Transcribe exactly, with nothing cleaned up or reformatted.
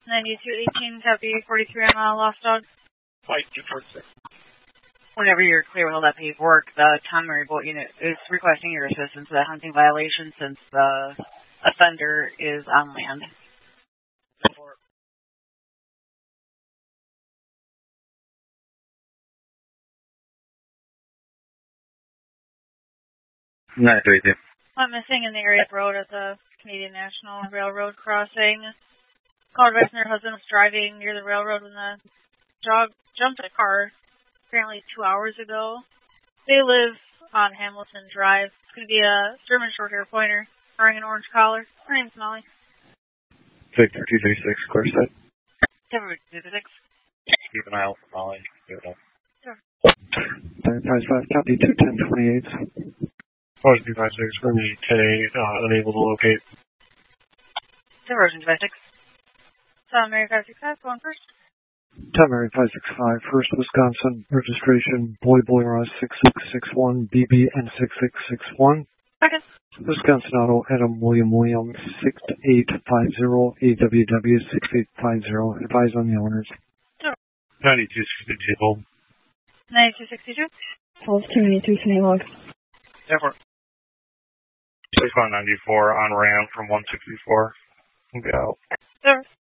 ninety-two eighteen, copy forty-three on a lost dog. Flight two forty-six. Whenever you're clear with all that paperwork, the Town-Mary Boat Unit is requesting your assistance with a hunting violation since the offender is on land. nine three two. I'm missing in the area of road at the Canadian National Railroad crossing. Called advice her husband was driving near the railroad when the dog jumped a car apparently two hours ago. They live on Hamilton Drive. It's going to be a German short-hair pointer wearing an orange collar. Her name's Molly. Victor two three six, clear set. Cover two three six. Keep an eye out for Molly. Give it up. Sure. nine five five, copy two ten twenty-eight. Four two five six, for me, ten eight, uh, unable to locate. Diversion two five six. So, Mary five six five, going first. Town-Mary five six five, First Wisconsin, registration Boy Boy Ross six six six one, B B N six six six one. Second. Wisconsin Auto, Adam William William, six eight five zero, A W W six eight five zero. Advise on the owners. Sure. ninety-two sixty-two. ninety-two sixty-two. Falls two three log. Airport. six one ninety-four on ramp from one sixty-four. Go. Sure.